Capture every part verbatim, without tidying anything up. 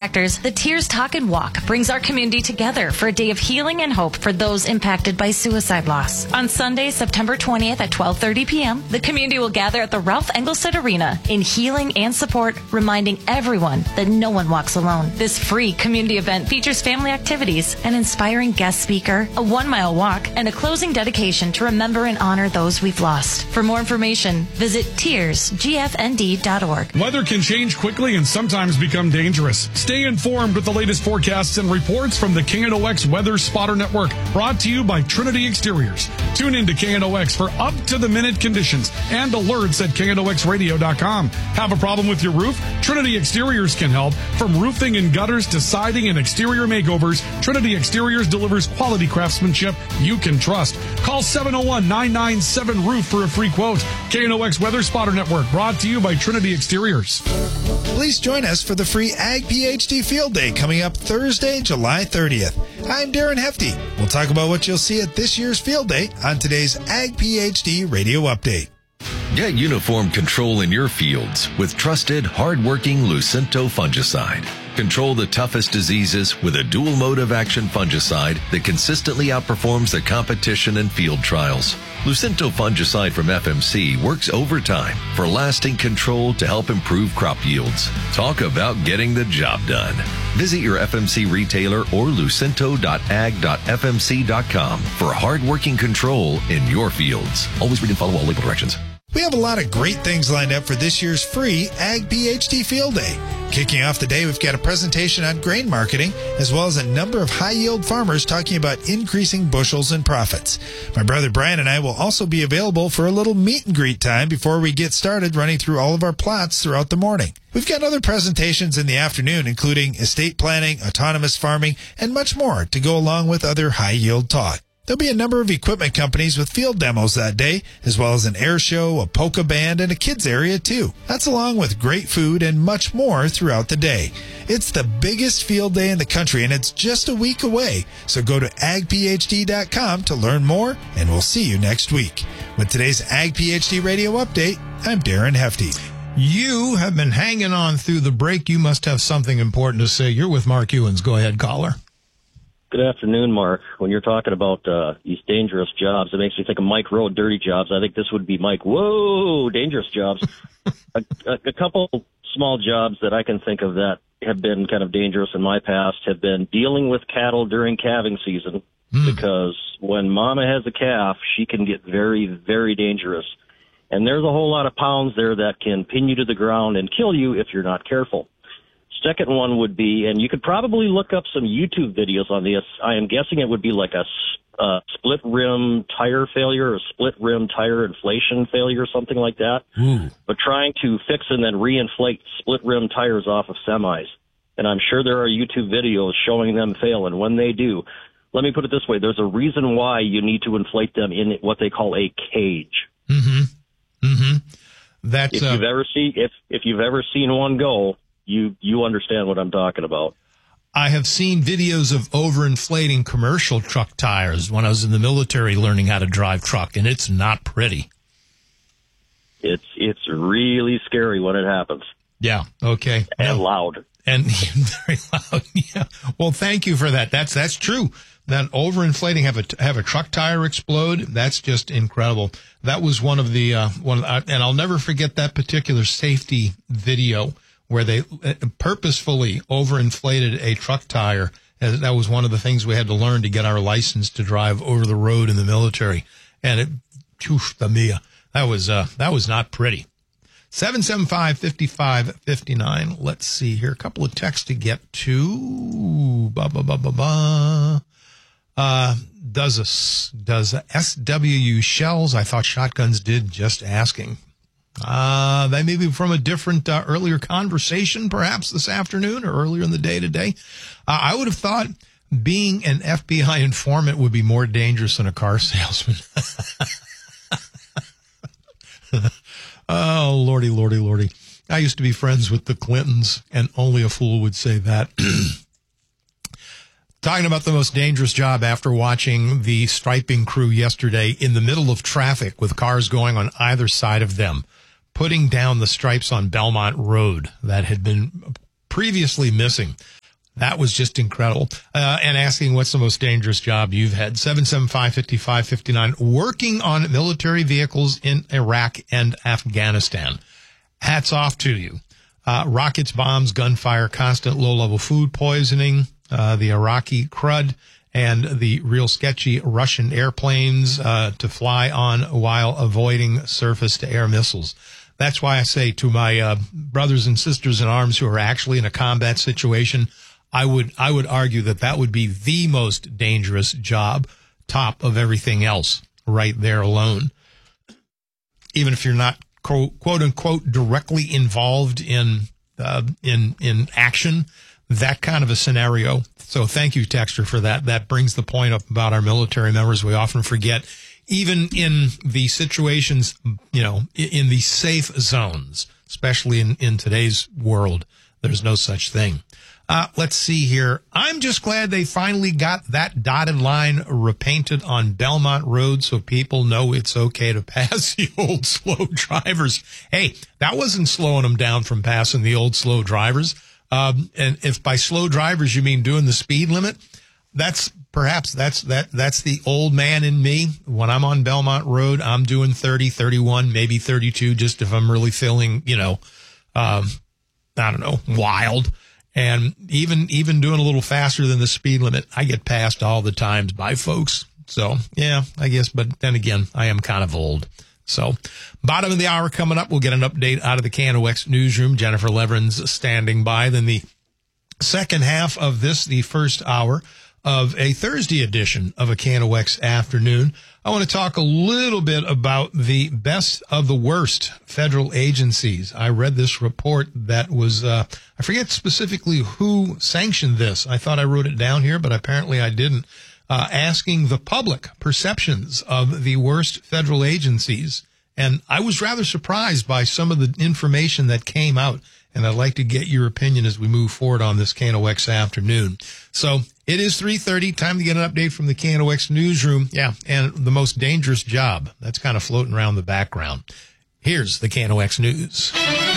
contractors, the Tears Talk and Walk brings our community together for a day of healing and hope for those impacted by suicide loss. On Sunday, September twentieth at twelve thirty p.m., the community will gather at the Ralph Engelstad Arena in healing and support, reminding everyone that no one walks alone. This free community event features family activities, an inspiring guest speaker, a one-mile walk, and a closing dedication to remember and honor those we've lost. For more information, visit tears g f n d dot org. Weather can change quickly and sometimes become dangerous. Stay informed with the latest forecasts and reports from the K N O X Weather Spotter Network, brought to you by Trinity Exteriors. Tune in to K N O X for up-to-the-minute conditions and alerts at K N O X radio dot com. Have a problem with your roof? Trinity Exteriors can help. From roofing and gutters to siding and exterior makeovers, Trinity Exteriors delivers quality craftsmanship you can trust. Call seven oh one, nine nine seven, roof for a free quote. K N O X Weather Spotter Network, brought to you by Trinity Exteriors. Please join us for the free Ag PhD Field Day coming up Thursday, July thirtieth. I'm Darren Hefty. We'll talk about what you'll see at this year's Field Day on today's Ag PhD Radio Update. Get uniform control in your fields with trusted, hard-working Lucento fungicide. Control the toughest diseases with a dual mode of action fungicide that consistently outperforms the competition in field trials. Lucento fungicide from F M C works overtime for lasting control to help improve crop yields. Talk about getting the job done. Visit your F M C retailer or lucento dot ag dot f m c dot com for hard-working control in your fields. Always read and follow all label directions. We have a lot of great things lined up for this year's free Ag PhD Field Day. Kicking off the day, we've got a presentation on grain marketing, as well as a number of high-yield farmers talking about increasing bushels and profits. My brother Brian and I will also be available for a little meet and greet time before we get started running through all of our plots throughout the morning. We've got other presentations in the afternoon, including estate planning, autonomous farming, and much more to go along with other high-yield talk. There'll be a number of equipment companies with field demos that day, as well as an air show, a polka band, and a kids area too. That's along with great food and much more throughout the day. It's the biggest field day in the country, and it's just a week away. So go to ag p h d dot com to learn more, and we'll see you next week. With today's Ag PhD Radio Update, I'm Darren Hefty. You have been hanging on through the break. You must have something important to say. You're with Mark Ewens. Go ahead, caller. Good afternoon, Mark. When you're talking about uh, these dangerous jobs, it makes me think of Mike Rowe, dirty jobs. I think this would be Mike, whoa, dangerous jobs. a, a, a couple small jobs that I can think of that have been kind of dangerous in my past have been dealing with cattle during calving season, mm. because when mama has a calf, she can get very, very dangerous. And there's a whole lot of pounds there that can pin you to the ground and kill you if you're not careful. Second one would be, and you could probably look up some YouTube videos on this. I am guessing it would be like a uh, split rim tire failure or split rim tire inflation failure or something like that. Mm. But trying to fix and then reinflate split rim tires off of semis. And I'm sure there are YouTube videos showing them fail. And when they do, let me put it this way. There's a reason why you need to inflate them in what they call a cage. Mm-hmm. Mm-hmm. That's, if uh... you've ever seen, if, if you've ever seen one go, You you understand what I'm talking about. I have seen videos of overinflating commercial truck tires when I was in the military learning how to drive truck, and it's not pretty. It's it's really scary when it happens. Yeah, okay. And no. loud. And very loud, yeah. Well, thank you for that. That's that's true. That overinflating, have a have a truck tire explode, that's just incredible. That was one of the, uh, one, uh, and I'll never forget that particular safety video where they purposefully overinflated a truck tire. And that was one of the things we had to learn to get our license to drive over the road in the military. And it, phew, the Mia, that was, uh, that was not pretty. seven seven five, five five five nine. Let's see here. A couple of texts to get to. Ba, ba, ba, ba, ba. Uh, does a, does a S W U shells? I thought shotguns did, just asking. Uh, they may be from a different, uh, earlier conversation, perhaps this afternoon or earlier in the day today. Uh, I would have thought being an F B I informant would be more dangerous than a car salesman. Oh, lordy, lordy, lordy. I used to be friends with the Clintons, and only a fool would say that. Talking about the most dangerous job after watching the striping crew yesterday in the middle of traffic with cars going on either side of them, putting down the stripes on Belmont Road that had been previously missing. That was just incredible. Uh, and asking what's the most dangerous job you've had. seven seven five, five five five nine. Working on military vehicles in Iraq and Afghanistan. Hats off to you. Uh, rockets, bombs, gunfire, constant low-level food poisoning, uh, the Iraqi crud, and the real sketchy Russian airplanes uh, to fly on while avoiding surface-to-air missiles. That's why I say to my uh, brothers and sisters in arms who are actually in a combat situation, I would I would argue that that would be the most dangerous job, top of everything else, right there alone. Even if you're not quote, quote unquote directly involved in uh, in in action, that kind of a scenario. So thank you, Texter, for that. That brings the point up about our military members. We often forget, even in the situations, you know, in the safe zones, especially in, in today's world, there's no such thing. Uh, let's see here. I'm just glad they finally got that dotted line repainted on Belmont Road so people know it's okay to pass the old slow drivers. Hey, that wasn't slowing them down from passing the old slow drivers. Um, and if by slow drivers you mean doing the speed limit, that's perhaps that's that that's the old man in me. When I'm on Belmont Road, I'm doing thirty, thirty-one, maybe thirty-two, just if I'm really feeling, you know, um, I don't know, wild. And even even doing a little faster than the speed limit, I get passed all the times by folks. So, yeah, I guess. But then again, I am kind of old. So, bottom of the hour coming up, we'll get an update out of the K N O X newsroom. Jennifer Leveren's standing by. Then the second half of this, the first hour of a Thursday edition of a K N O X afternoon, I want to talk a little bit about the best of the worst federal agencies. I read this report that was, uh, I forget specifically who sanctioned this. I thought I wrote it down here, but apparently I didn't. Uh, asking the public perceptions of the worst federal agencies. And I was rather surprised by some of the information that came out. And I'd like to get your opinion as we move forward on this K N O X afternoon. So it is three thirty. Time to get an update from the K N O X newsroom. Yeah, and the most dangerous job. That's kind of floating around the background. Here's the K N O X news.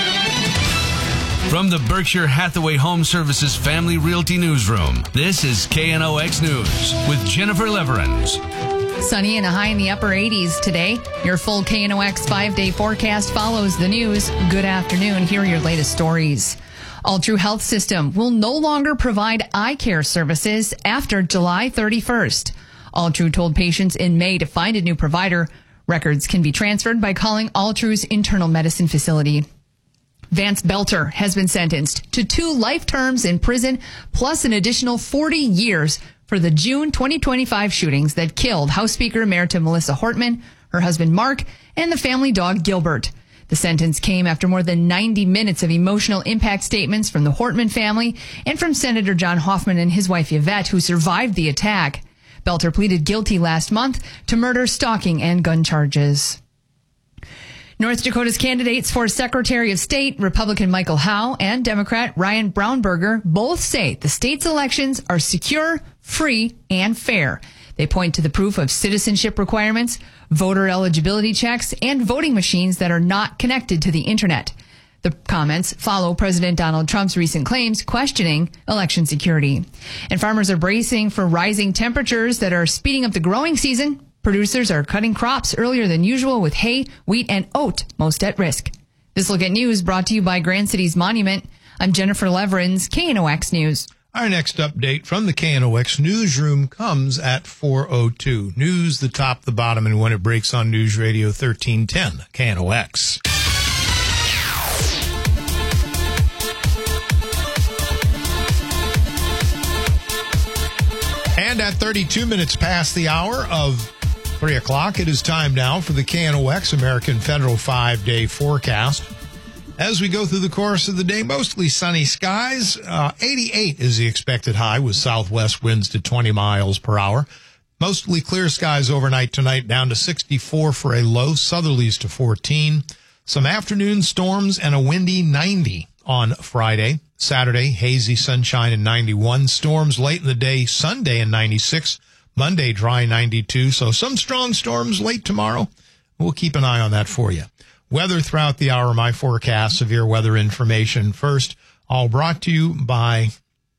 From the Berkshire Hathaway Home Services Family Realty Newsroom, this is K N O X News with Jennifer Leverens. Sunny and a high in the upper eighties today. Your full K N O X five-day forecast follows the news. Good afternoon. Here are your latest stories. Altru Health System will no longer provide eye care services after July thirty-first. Altru told patients in May to find a new provider. Records can be transferred by calling Altru's internal medicine facility. Vance Belter has been sentenced to two life terms in prison, plus an additional forty years for the June twenty twenty-five shootings that killed House Speaker Emerita Melissa Hortman, her husband Mark, and the family dog Gilbert. The sentence came after more than ninety minutes of emotional impact statements from the Hortman family and from Senator John Hoffman and his wife Yvette, who survived the attack. Belter pleaded guilty last month to murder, stalking, and gun charges. North Dakota's candidates for Secretary of State, Republican Michael Howe and Democrat Ryan Brownberger, both say the state's elections are secure, free, and fair. They point to the proof of citizenship requirements, voter eligibility checks, and voting machines that are not connected to the internet. The comments follow President Donald Trump's recent claims questioning election security. And farmers are bracing for rising temperatures that are speeding up the growing season. Producers are cutting crops earlier than usual with hay, wheat, and oat most at risk. This Look at News brought to you by Grand Cities Monument. I'm Jennifer Leverens, K N O X News. Our next update from the K N O X newsroom comes at four oh two. News, the top, the bottom, and when it breaks on News Radio thirteen ten, K N O X. And at thirty-two minutes past the hour of three o'clock, it is time now for the K N O X American Federal five-day forecast. As we go through the course of the day, mostly sunny skies. Uh, eighty-eight is the expected high with southwest winds to twenty miles per hour. Mostly clear skies overnight tonight, down to sixty-four for a low, southerlies to fourteen. Some afternoon storms and a windy ninety on Friday. Saturday, hazy sunshine and ninety-one. Storms late in the day, Sunday and ninety-six. Monday, dry ninety-two. So some strong storms late tomorrow. We'll keep an eye on that for you. Weather throughout the hour, my forecast, severe weather information first. All brought to you by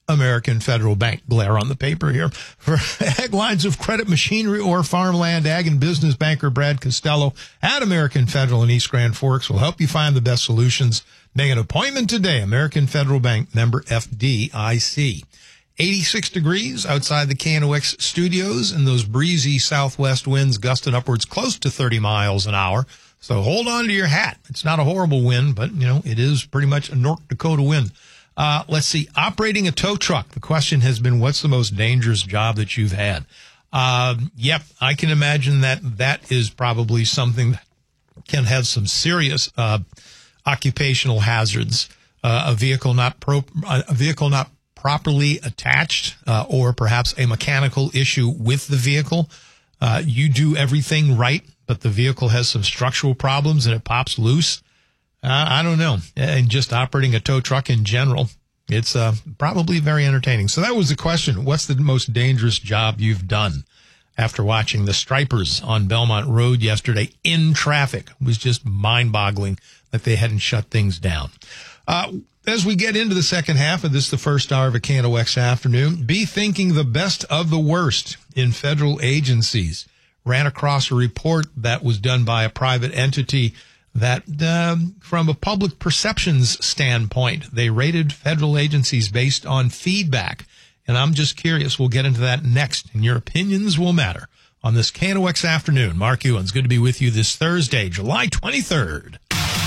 American Federal Bank. Glare on the paper here. For ag lines of credit, machinery, or farmland, ag and business banker Brad Costello at American Federal in East Grand Forks will help you find the best solutions. Make an appointment today. American Federal Bank, member F D I C. eighty-six degrees outside the K N O X studios, and those breezy southwest winds gusting upwards close to thirty miles an hour. So hold on to your hat. It's not a horrible wind, but, you know, it is pretty much a North Dakota wind. Uh, let's see. Operating a tow truck. The question has been, what's the most dangerous job that you've had? Uh, yep, I can imagine that that is probably something that can have some serious uh, occupational hazards. Uh, a vehicle not pro, a vehicle not properly attached, uh, or perhaps a mechanical issue with the vehicle. Uh, you do everything right, but the vehicle has some structural problems and it pops loose. Uh, I don't know. And just operating a tow truck in general, it's uh, probably very entertaining. So that was the question. What's the most dangerous job you've done? After watching the Stripers on Belmont Road yesterday in traffic, it was just mind-boggling that they hadn't shut things down. Uh, as we get into the second half of this, the first hour of a K N O X afternoon, be thinking the best of the worst in federal agencies. Ran across a report that was done by a private entity that, um, from a public perceptions standpoint, they rated federal agencies based on feedback. And I'm just curious. We'll get into that next, and your opinions will matter on this K N O X afternoon. Mark Ewens, good to be with you this Thursday, July twenty-third.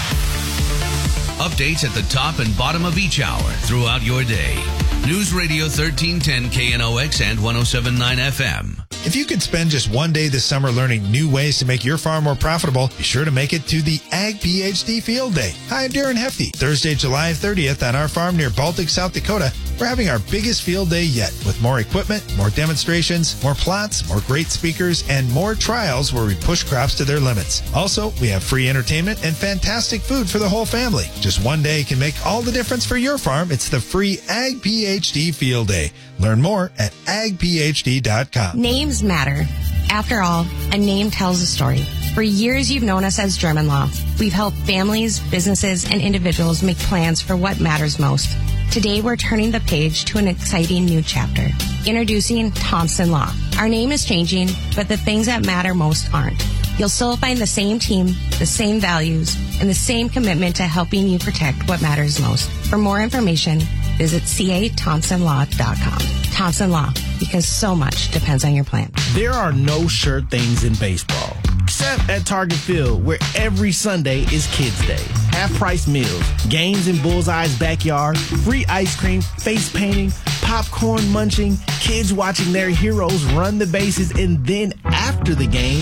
Updates at the top and bottom of each hour throughout your day. News Radio thirteen ten K N O X and one oh seven point nine F M. If you could spend just one day this summer learning new ways to make your farm more profitable, be sure to make it to the Ag PhD Field Day. Hi, I'm Darren Hefty. Thursday, July thirtieth on our farm near Baltic, South Dakota, we're having our biggest field day yet with more equipment, more demonstrations, more plots, more great speakers, and more trials where we push crops to their limits. Also, we have free entertainment and fantastic food for the whole family. Just one day can make all the difference for your farm. It's the free Ag PhD Field Day. Learn more at ag p h d dot com. Names matter. After all, a name tells a story. For years, you've known us as German Law. We've helped families, businesses, and individuals make plans for what matters most. Today, we're turning the page to an exciting new chapter. Introducing Thompson Law. Our name is changing, but the things that matter most aren't. You'll still find the same team, the same values, and the same commitment to helping you protect what matters most. For more information, visit c a thompson law dot com. Thompson Law, because so much depends on your plan. There are no sure things in baseball, except at Target Field, where every Sunday is Kids Day. Half-price meals, games in Bullseye's backyard, free ice cream, face painting, popcorn munching, kids watching their heroes run the bases, and then after the game,